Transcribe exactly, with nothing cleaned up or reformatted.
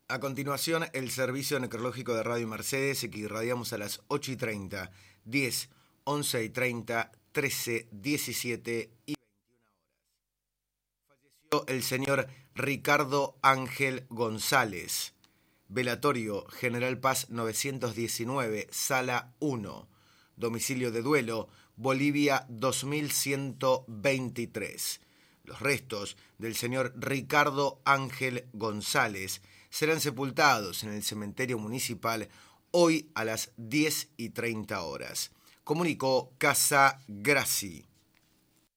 A continuación, el servicio necrológico de Radio Mercedes, que irradiamos a las ocho y treinta, diez, once y treinta, trece, diecisiete y veintiuna horas. Falleció el señor Ricardo Ángel González. Velatorio General Paz novecientos diecinueve, Sala uno. Domicilio de duelo, Bolivia dos mil ciento veintitrés. Los restos del señor Ricardo Ángel González serán sepultados en el cementerio municipal hoy a las diez y treinta horas. Comunicó Casa Graci.